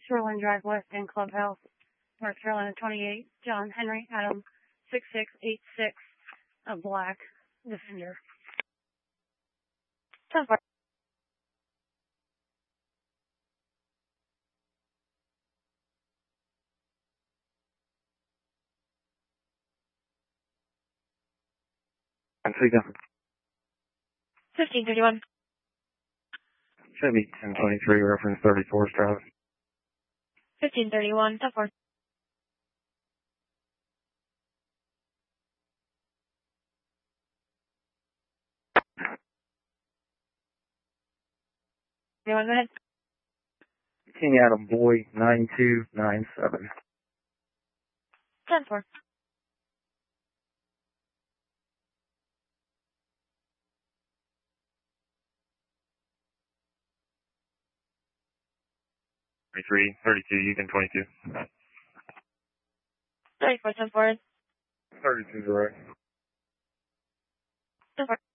Shoreline Drive West and Clubhouse, North Carolina 28, John Henry Adam 6686, a black Defender. 10-4. And so you got 1531. Chevy 1023, reference 34 Strauss. 1531, 10-4. Anyone, go ahead. King Adam Boy 9297. 10-4. Three 32, you can 22. 34, 10-4. 32 direct. 10-4.